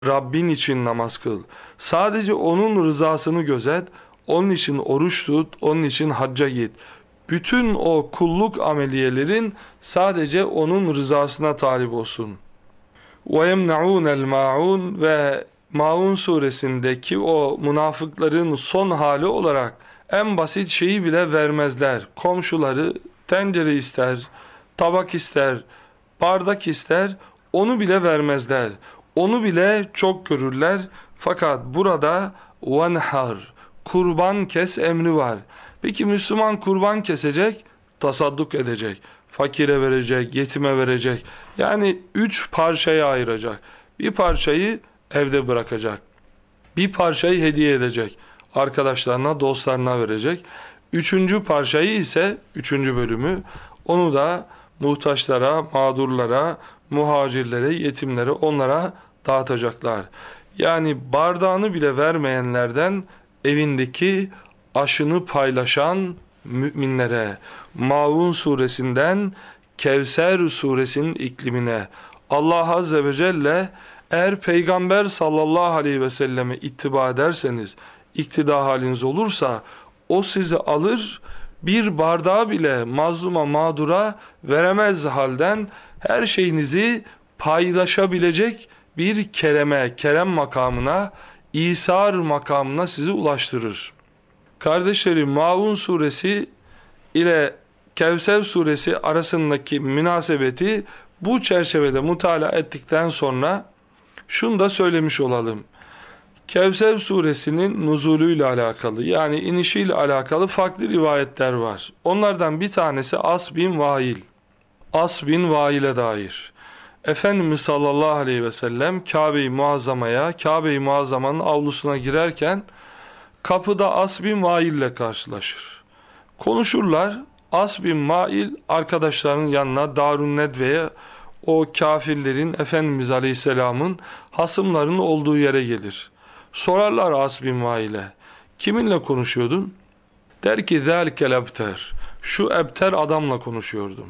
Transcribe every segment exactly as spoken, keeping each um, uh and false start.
Rabbin için namaz kıl. Sadece onun rızasını gözet, onun için oruç tut, onun için hacca git. Bütün o kulluk ameliyelerin sadece onun rızasına talip olsun. وَيَمْنَعُونَ الْمَاعُونَ Ve Maun suresindeki o münafıkların son hali olarak en basit şeyi bile vermezler. Komşuları tencere ister, tabak ister, bardak ister, onu bile vermezler. Onu bile çok görürler. Fakat burada وَنْحَرْ kurban kes emri var. Peki Müslüman kurban kesecek, tasadduk edecek, fakire verecek, yetime verecek. Yani üç parçaya ayıracak. Bir parçayı evde bırakacak. Bir parçayı hediye edecek. Arkadaşlarına, dostlarına verecek. Üçüncü parçayı ise, üçüncü bölümü, onu da muhtaçlara, mağdurlara, muhacirlere, yetimlere, onlara dağıtacaklar. Yani bardağını bile vermeyenlerden evindeki aşını paylaşan müminlere, Maun suresinden Kevser suresinin iklimine Allah Azze ve Celle eğer Peygamber sallallahu aleyhi ve selleme ittiba ederseniz, iktida haliniz olursa o sizi alır, bir bardağı bile mazluma mağdura veremez halden her şeyinizi paylaşabilecek bir kereme, kerem makamına, İsar makamına sizi ulaştırır. Kardeşlerim, Maun suresi ile Kevser suresi arasındaki münasebeti bu çerçevede mutala ettikten sonra şunu da söylemiş olalım. Kevser suresinin nuzulüyle alakalı, yani inişiyle alakalı farklı rivayetler var. Onlardan bir tanesi As bin Vail. As bin Vail'e dair. Efendimiz sallallahu aleyhi ve sellem Kabe-i Muazzama'ya, Kabe-i Muazzama'nın avlusuna girerken kapıda As bin Vail ile karşılaşır. Konuşurlar. As bin Vail arkadaşlarının yanına Darun Nedve'ye, o kafirlerin, Efendimiz Aleyhisselam'ın hasımlarının olduğu yere gelir. Sorarlar As bin Vail'e, kiminle konuşuyordun? Der ki zâlikel ebter, şu ebter adamla konuşuyordum.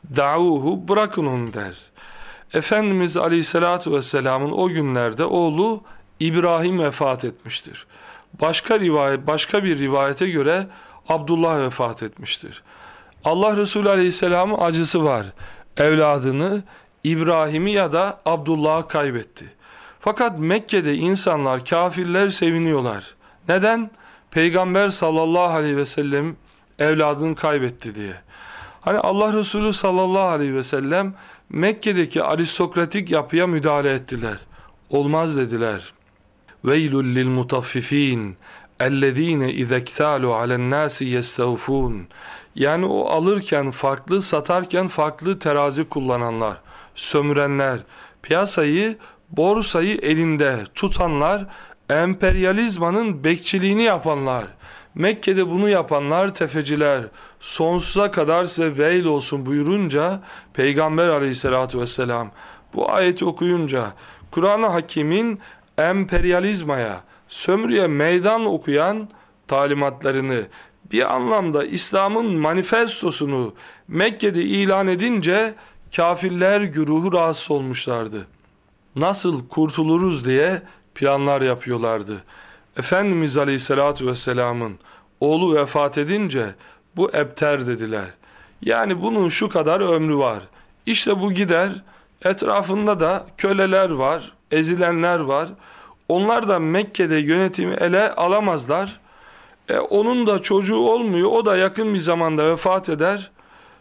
Da'uhu, bırakın onu der. Efendimiz Aleyhisselatü Vesselam'ın o günlerde oğlu İbrahim vefat etmiştir. Başka rivayet, başka bir rivayete göre Abdullah vefat etmiştir. Allah Resulü Aleyhisselam'ın acısı var. Evladını İbrahim'i ya da Abdullah'ı kaybetti. Fakat Mekke'de insanlar, kafirler seviniyorlar. Neden? Peygamber sallallahu aleyhi ve sellem evladını kaybetti diye. Hani Allah Resulü sallallahu aleyhi ve sellem Mekke'deki aristokratik yapıya müdahale ettiler. Olmaz dediler. Veylul lil mutaffifin ellezine izektalu alen nasi yestevfun. Yani o alırken farklı, satarken farklı terazi kullananlar, sömürenler, piyasayı, borsayı elinde tutanlar, emperyalizmanın bekçiliğini yapanlar, Mekke'de bunu yapanlar tefeciler, sonsuza kadar size veil olsun buyurunca Peygamber aleyhissalatü vesselam bu ayeti okuyunca Kur'an-ı Hakim'in emperyalizmaya, sömürüye meydan okuyan talimatlarını, bir anlamda İslam'ın manifestosunu Mekke'de ilan edince kafirler güruhu rahatsız olmuşlardı. Nasıl kurtuluruz diye planlar yapıyorlardı. Efendimiz Aleyhisselatü Vesselam'ın oğlu vefat edince bu ebter dediler. Yani bunun şu kadar ömrü var. İşte bu gider, etrafında da köleler var, ezilenler var. Onlar da Mekke'de yönetimi ele alamazlar. E, onun da çocuğu olmuyor, o da yakın bir zamanda vefat eder.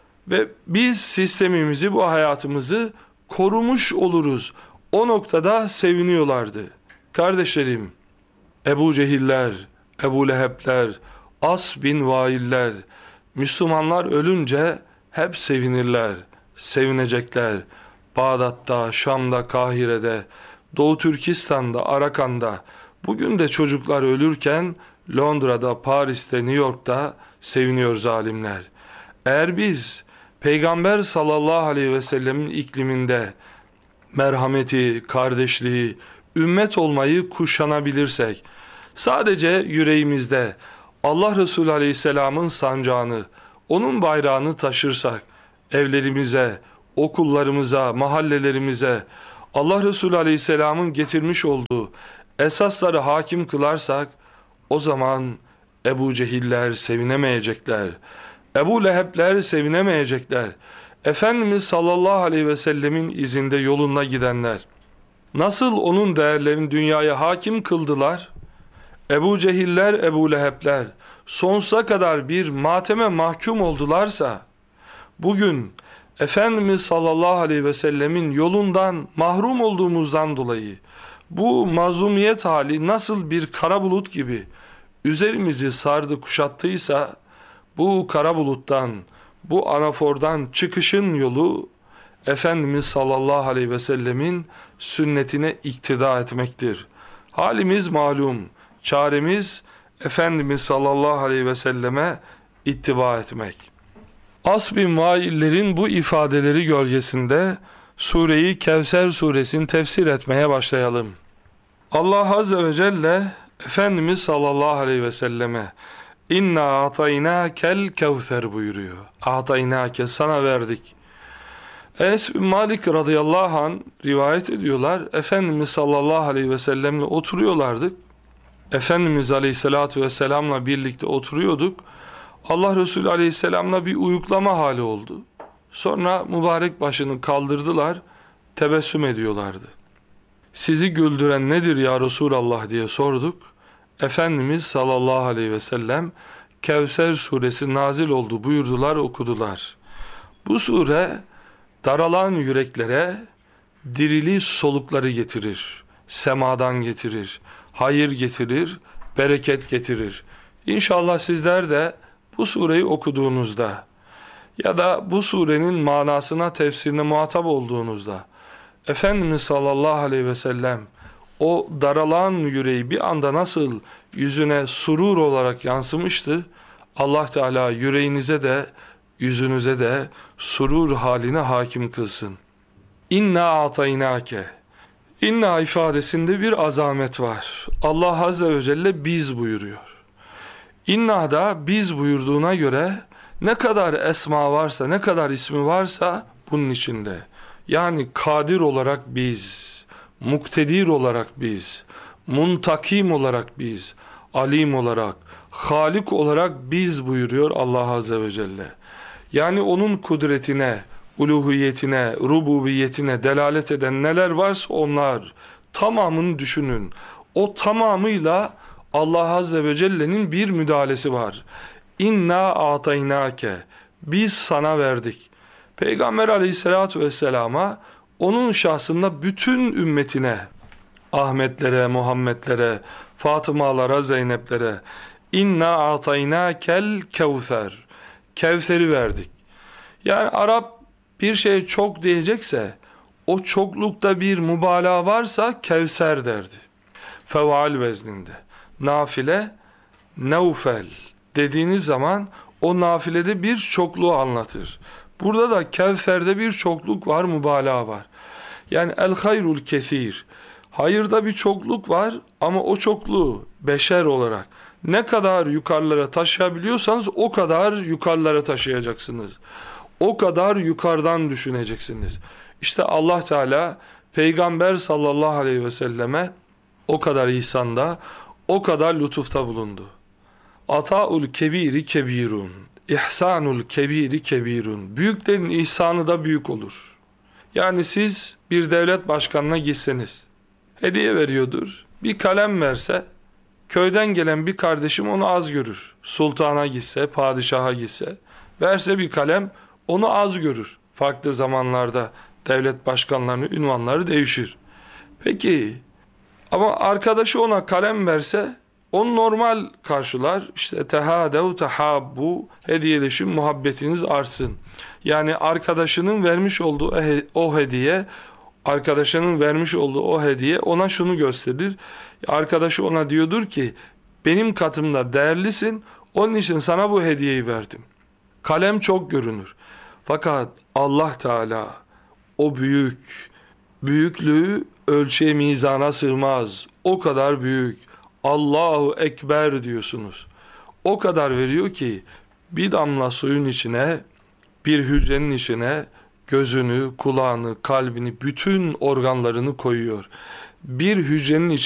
Ve biz sistemimizi, bu hayatımızı korumuş oluruz. O noktada seviniyorlardı. Kardeşlerim, Ebu Cehiller, Ebu Lehebler, As bin Vailler, Müslümanlar ölünce hep sevinirler, sevinecekler. Bağdat'ta, Şam'da, Kahire'de, Doğu Türkistan'da, Arakan'da, bugün de çocuklar ölürken Londra'da, Paris'te, New York'ta seviniyor zalimler. Eğer biz Peygamber sallallahu aleyhi ve sellemin ikliminde merhameti, kardeşliği, ümmet olmayı kuşanabilirsek, sadece yüreğimizde Allah Resulü Aleyhisselam'ın sancağını, onun bayrağını taşırsak, evlerimize, okullarımıza, mahallelerimize Allah Resulü Aleyhisselam'ın getirmiş olduğu esasları hakim kılarsak, o zaman Ebu Cehiller sevinemeyecekler. Ebu Leheb'ler sevinemeyecekler. Efendimiz sallallahu aleyhi ve sellemin izinde yoluna gidenler nasıl onun değerlerini dünyaya hakim kıldılar? Ebu Cehiller, Ebu Leheb'ler sonsuza kadar bir mateme mahkum oldularsa, bugün Efendimiz sallallahu aleyhi ve sellemin yolundan mahrum olduğumuzdan dolayı bu mazlumiyet hali nasıl bir kara bulut gibi üzerimizi sardı kuşattıysa, bu kara buluttan, bu anafordan çıkışın yolu Efendimiz sallallahu aleyhi ve sellemin sünnetine iktida etmektir. Halimiz malum, çaremiz Efendimiz sallallahu aleyhi ve selleme ittiba etmek. As bin Vail'lerin bu ifadeleri gölgesinde Sure-i Kevser suresini tefsir etmeye başlayalım. Allah Azze ve Celle Efendimiz sallallahu aleyhi ve selleme İnna ataynâkel kevser buyuruyor. Ataynâke, sana verdik. Enes bin Malik radıyallahu anh rivayet ediyorlar. Efendimiz sallallahu aleyhi ve sellemle oturuyorlardık. Efendimiz aleyhissalatu vesselamla birlikte oturuyorduk. Allah Resulü aleyhisselamla bir uyuklama hali oldu. Sonra mübarek başını kaldırdılar, tebessüm ediyorlardı. Sizi güldüren nedir ya Resulallah diye sorduk. Efendimiz sallallahu aleyhi ve sellem Kevser suresi nazil oldu buyurdular, okudular. Bu sure daralan yüreklere dirili solukları getirir, semadan getirir, hayır getirir, bereket getirir. İnşallah sizler de bu sureyi okuduğunuzda ya da bu surenin manasına, tefsirine muhatap olduğunuzda Efendimiz sallallahu aleyhi ve sellem o daralan yüreği bir anda nasıl yüzüne surur olarak yansımıştı, Allah Teala yüreğinize de yüzünüze de surur haline hakim kılsın. İnna ataynake. İnna ifadesinde bir azamet var. Allah Azze ve Celle biz buyuruyor. İnna'da biz buyurduğuna göre ne kadar esma varsa, ne kadar ismi varsa bunun içinde. Yani kadir olarak biz, muktedir olarak biz, muntakim olarak biz, alim olarak, halik olarak biz buyuruyor Allah Azze ve Celle. Yani onun kudretine, uluhiyetine, rububiyetine delalet eden neler varsa onlar tamamını düşünün. O tamamıyla Allah Azze ve Celle'nin bir müdahalesi var. İnna ataynake. Biz sana verdik. Peygamber aleyhissalatu vesselama onun şahsında bütün ümmetine, Ahmetlere, Muhammedlere, Fatımalara, Zeyneplere İnna ataynakel kevser. Kevser'i verdik. Yani Arap bir şey çok diyecekse, o çoklukta bir mübalağa varsa Kevser derdi. Feval vezninde. Nafile, nevfel dediğiniz zaman o nafilede bir çokluğu anlatır. Burada da Kevser'de bir çokluk var, mübalağa var. Yani el hayrul kesir. Hayırda bir çokluk var ama o çokluğu beşer olarak ne kadar yukarılara taşıyabiliyorsanız o kadar yukarılara taşıyacaksınız. O kadar yukarıdan düşüneceksiniz. İşte Allah Teala Peygamber sallallahu aleyhi ve selleme o kadar ihsanda, o kadar lütufta bulundu. Ata'ul kebiri kebirun, ihsanul kebiri kebirun. Büyüklerin ihsanı da büyük olur. Yani siz bir devlet başkanına gitseniz, hediye veriyordur. Bir kalem verse, köyden gelen bir kardeşim onu az görür. Sultana gitse, padişaha gitse, verse bir kalem, onu az görür. Farklı zamanlarda devlet başkanlarının ünvanları değişir. Peki, ama arkadaşı ona kalem verse, onu normal karşılar. İşte tehadev tehabbu, hediyeleşin, muhabbetiniz artsın. Yani arkadaşının vermiş olduğu o hediye, arkadaşının vermiş olduğu o hediye ona şunu gösterir. Arkadaşı ona diyordur ki, benim katımda değerlisin, onun için sana bu hediyeyi verdim. Kalem çok görünür. Fakat Allah Teala o büyük, büyüklüğü ölçüye, mizana sığmaz. O kadar büyük. Allahu Ekber diyorsunuz. O kadar veriyor ki bir damla suyun içine, bir hücrenin içine gözünü, kulağını, kalbini, bütün organlarını koyuyor. Bir hücrenin